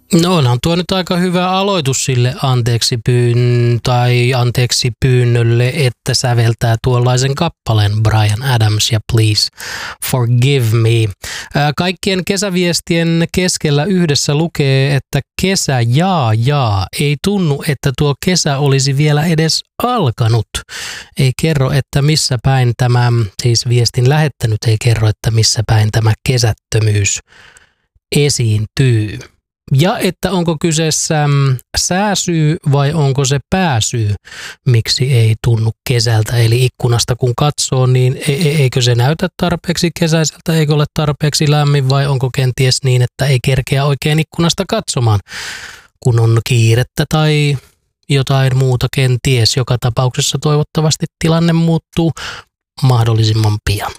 No onhan tuo nyt aika hyvä aloitus sille anteeksi pyynnölle, että säveltää tuollaisen kappaleen Bryan Adams ja Please Forgive Me. Kaikkien kesäviestien keskellä yhdessä lukee, että kesä jaa. Ei tunnu, että tuo kesä olisi vielä edes alkanut. Ei kerro, että missä päin tämä, siis viestin lähettänyt ei kerro, että missä päin tämä kesättömyys esiintyy. Ja että onko kyseessä sääsyy vai onko se pääsyy, miksi ei tunnu kesältä. Eli ikkunasta kun katsoo, niin eikö se näytä tarpeeksi kesäiseltä, eikö ole tarpeeksi lämmin vai onko kenties niin, että ei kerkeä oikein ikkunasta katsomaan, kun on kiirettä tai jotain muuta kenties. Joka tapauksessa toivottavasti tilanne muuttuu mahdollisimman pian.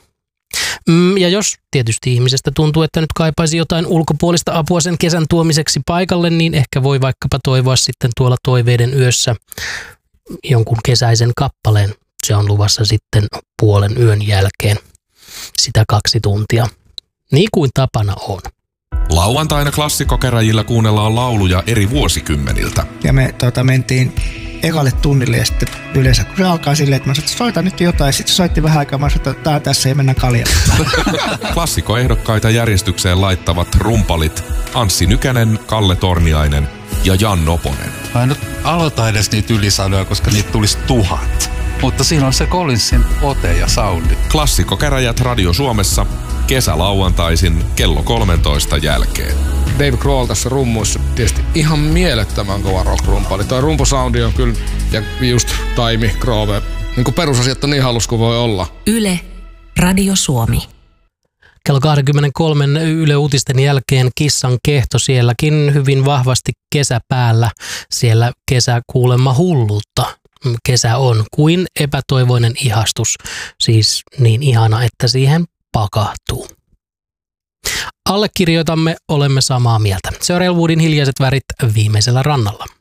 Ja jos tietysti ihmisestä tuntuu, että nyt kaipaisi jotain ulkopuolista apua sen kesän tuomiseksi paikalle, niin ehkä voi vaikkapa toivoa sitten tuolla toiveiden yössä jonkun kesäisen kappaleen. Se on luvassa sitten puolen yön jälkeen sitä 2 tuntia, niin kuin tapana on. Lauantaina klassikkokäräjillä kuunnellaan lauluja eri vuosikymmeniltä. Ja me mentiin ekalle tunnille ja sitten yleensä kun se alkaa silleen, että mä sanoin, että soita nyt jotain. Ja sitten soitti vähän aikaa, mä sanoin, että tässä ei mennä kaljalle. Klassikkoehdokkaita järjestykseen laittavat rumpalit Anssi Nykänen, Kalle Torniainen ja Jan Noponen. Mä en nyt aloita edes niitä ylisanoja, koska niitä tulisi 1000. Mutta siinä on se Collinsin ote ja soundi. Klassikkokäräjät Radio Suomessa kesälauantaisin kello 13 jälkeen. Dave Grohl tässä rummuissa tietysti ihan mielettömän kova rock-rumpali. Toi rumpusoundi on kyllä, ja just Taimi, Grove, niin kuin perusasiat on niin halus kuin voi olla. Yle, Radio Suomi. Kello 23 Yle Uutisten jälkeen Kissan kehto, sielläkin hyvin vahvasti kesä päällä. Siellä kesä kuulemma hullutta. Kesä on kuin epätoivoinen ihastus, siis niin ihana, että siihen pakahtuu. Allekirjoitamme, olemme samaa mieltä. Se on Elwoodin Hiljaiset värit viimeisellä rannalla.